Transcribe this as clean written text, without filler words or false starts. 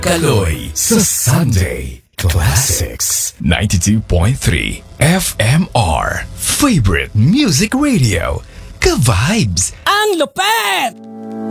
Kaloy sa Sunday Classics 92.3 FMR Favorite Music Radio. Ka-vibes! Ang lupet!